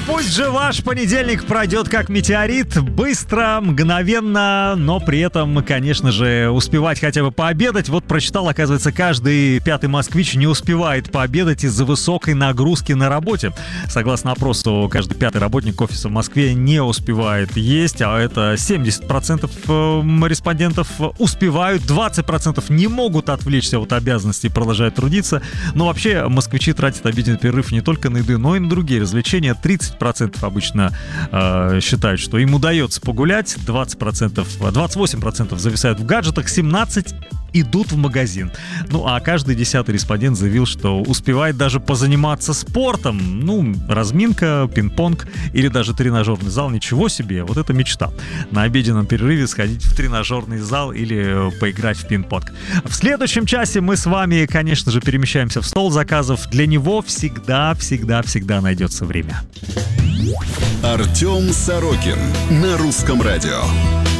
Пусть же ваш понедельник пройдет как метеорит, быстро, мгновенно, но при этом, конечно же, успевать хотя бы пообедать. Вот прочитал, оказывается, каждый пятый москвич не успевает пообедать из-за высокой нагрузки на работе. Согласно опросу, каждый пятый работник офиса в Москве не успевает есть, а это 70% респондентов успевают, 20% не могут отвлечься от обязанностей и продолжают трудиться. Но вообще москвичи тратят обеденный перерыв не только на еду, но и на другие развлечения. 30% обычно считают, что им удается погулять, 28% зависают в гаджетах, 17% идут в магазин. Ну, а каждый 10-й респондент заявил, что успевает даже позаниматься спортом. Ну, разминка, пинг-понг или даже тренажерный зал. Ничего себе, вот это мечта. На обеденном перерыве сходить в тренажерный зал или поиграть в пинг-понг. В следующем часе мы с вами, конечно же, перемещаемся в стол заказов. Для него всегда найдется время. Артем Сорокин на Русском радио.